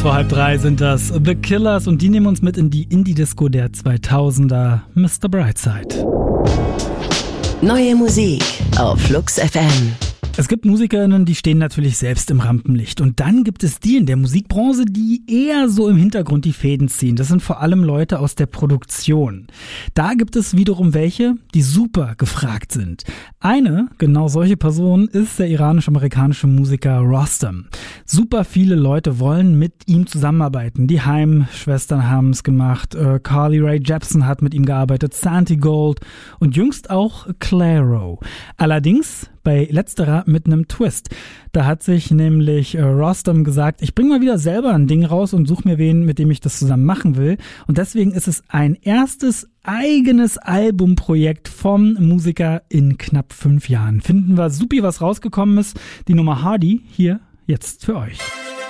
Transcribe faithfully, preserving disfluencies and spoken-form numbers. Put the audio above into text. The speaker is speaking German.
Kurz vor halb drei sind das The Killers und die nehmen uns mit in die Indie-Disco der zweitausender, Mister Brightside. Neue Musik auf Flux F M. Es gibt MusikerInnen, die stehen natürlich selbst im Rampenlicht. Und dann gibt es die in der Musikbranche, die eher so im Hintergrund die Fäden ziehen. Das sind vor allem Leute aus der Produktion. Da gibt es wiederum welche, die super gefragt sind. Eine, genau solche Person, ist der iranisch-amerikanische Musiker Rostam. Super viele Leute wollen mit ihm zusammenarbeiten. Die Haim-Schwestern haben es gemacht, äh, Carly Rae Jepsen hat mit ihm gearbeitet, Santi Gold und jüngst auch Clairo. Allerdings bei letzterer mit einem Twist. Da hat sich nämlich äh, Rostam gesagt, ich bringe mal wieder selber ein Ding raus und suche mir wen, mit dem ich das zusammen machen will. Und deswegen ist es ein erstes eigenes Albumprojekt vom Musiker in knapp fünf Jahren. Finden wir supi, was rausgekommen ist. Die Nummer Hardy hier jetzt für euch.